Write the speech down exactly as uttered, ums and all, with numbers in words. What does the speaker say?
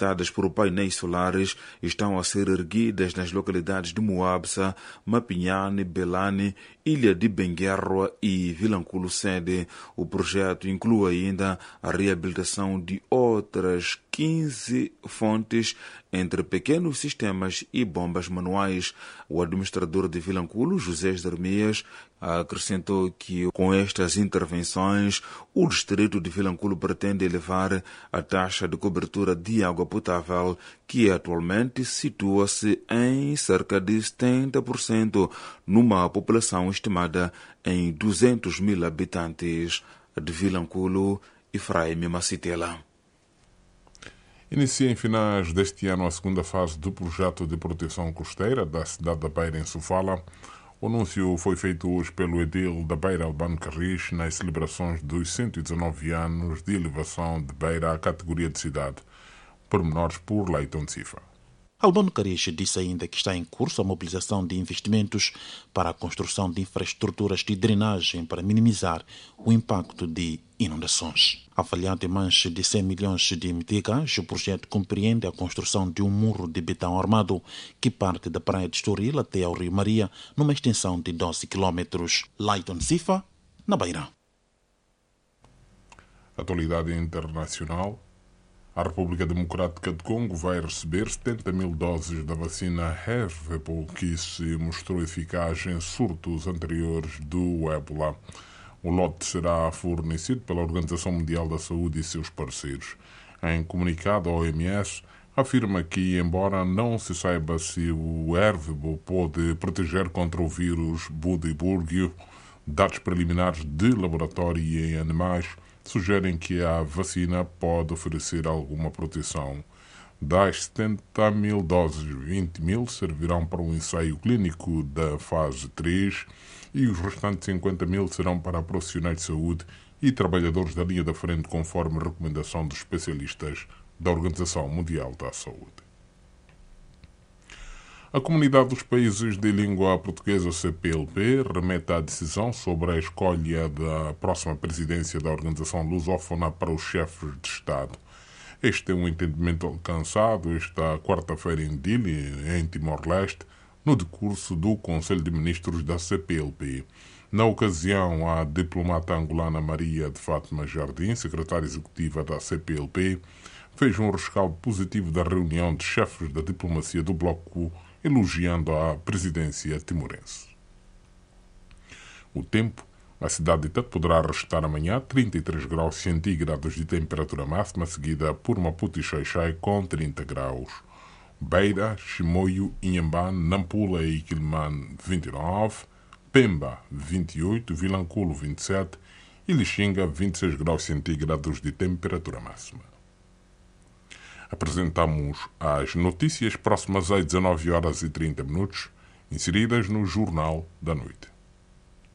alimentadas por painéis solares estão a ser erguidas nas localidades de Moabsa, Mapinhane, Belane, Ilha de Benguerra e Vilanculo Sede. O projeto inclui ainda a reabilitação de outras quinze fontes entre pequenos sistemas e bombas manuais. O administrador de Vilanculo, José Jeremias, acrescentou que com estas intervenções o distrito de Vilanculo pretende elevar a taxa de cobertura de água potável, que atualmente situa-se em cerca de setenta por cento, numa população estimada em duzentos mil habitantes. De Vilanculo, Efraim Macitela. Inicia em finais deste ano a segunda fase do projeto de proteção costeira da cidade da Beira, em Sofala. O anúncio foi feito hoje pelo edil da Beira, Albano Carris, nas celebrações dos cento e dezanove anos de elevação de Beira à categoria de cidade. Pormenores por Leiton Cifa. Albano Carris disse ainda que está em curso a mobilização de investimentos para a construção de infraestruturas de drenagem para minimizar o impacto de inundações. Avaliado em mais de cem milhões de meticais, o projeto compreende a construção de um muro de betão armado que parte da praia de Estoril até ao Rio Maria, numa extensão de doze quilômetros. Leiton Cifa, na Beira. Atualidade internacional. A República Democrática de Congo vai receber setenta mil doses da vacina Ervebo, que se mostrou eficaz em surtos anteriores do ébola. O lote será fornecido pela Organização Mundial da Saúde e seus parceiros. Em comunicado, a O M S afirma que, embora não se saiba se o Ervebo pode proteger contra o vírus Budibugyo, dados preliminares de laboratório e em animais sugerem que a vacina pode oferecer alguma proteção. Das setenta mil doses, vinte mil servirão para o ensaio clínico da fase três e os restantes cinquenta mil serão para profissionais de saúde e trabalhadores da linha da frente, conforme recomendação dos especialistas da Organização Mundial da Saúde. A Comunidade dos Países de Língua Portuguesa, C P L P, remete a decisão sobre a escolha da próxima presidência da Organização Lusófona para os chefes de Estado. Este é um entendimento alcançado esta quarta-feira em Dili, em Timor-Leste, no decurso do Conselho de Ministros da C P L P. Na ocasião, a diplomata angolana Maria de Fátima Jardim, secretária executiva da C P L P, fez um rescaldo positivo da reunião de chefes da diplomacia do bloco, elogiando a presidência timorense. O tempo. A cidade de Tete poderá registrar amanhã trinta e três graus centígrados de temperatura máxima, seguida por Maputo e Xai-Xai com trinta graus. Beira, Chimoio, Inhambane, Nampula e Quilomane vinte e nove, Pemba vinte e oito, Vilanculo vinte e sete e Lixinga vinte e seis graus centígrados de temperatura máxima. Apresentamos as notícias próximas às dezenove horas e trinta minutos, inseridas no Jornal da Noite.